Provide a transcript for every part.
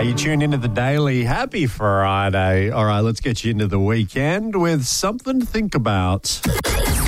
Are you tuned into the Daily? Happy Friday. All right, let's get you into the weekend with something to think about. Something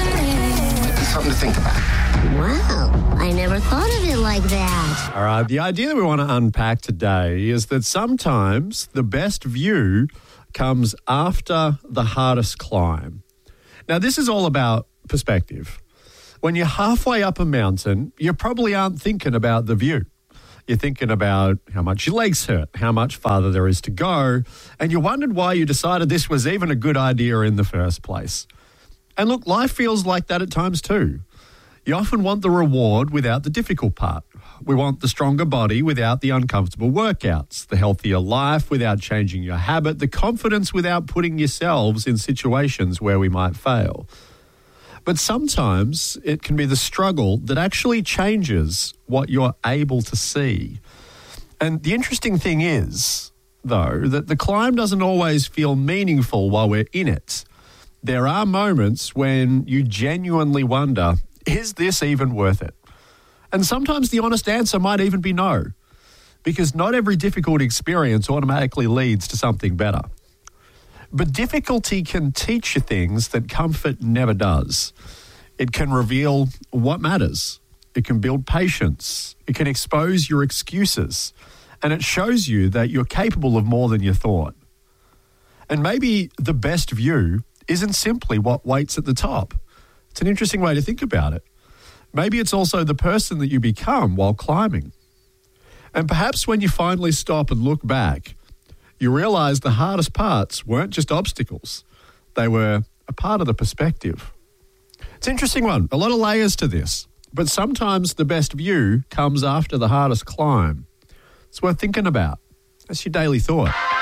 to think about. Wow, I never thought of it like that. All right, the idea that we want to unpack today is that sometimes the best view comes after the hardest climb. Now, this is all about perspective. When you're halfway up a mountain, you probably aren't thinking about the view. You're thinking about how much your legs hurt, how much farther there is to go, and you wondered why you decided this was even a good idea in the first place. And look, life feels like that at times too. You often want the reward without the difficult part. We want the stronger body without the uncomfortable workouts, the healthier life without changing your habit, the confidence without putting yourselves in situations where we might fail. But sometimes it can be the struggle that actually changes what you're able to see. And the interesting thing is, though, that the climb doesn't always feel meaningful while we're in it. There are moments when you genuinely wonder, is this even worth it? And sometimes the honest answer might even be no, because not every difficult experience automatically leads to something better. But difficulty can teach you things that comfort never does. It can reveal what matters. It can build patience. It can expose your excuses. And it shows you that you're capable of more than you thought. And maybe the best view isn't simply what waits at the top. It's an interesting way to think about it. Maybe it's also the person that you become while climbing. And perhaps when you finally stop and look back, you realize the hardest parts weren't just obstacles. They were a part of the perspective. It's an interesting one. A lot of layers to this. But sometimes the best view comes after the hardest climb. It's worth thinking about. That's your daily thought.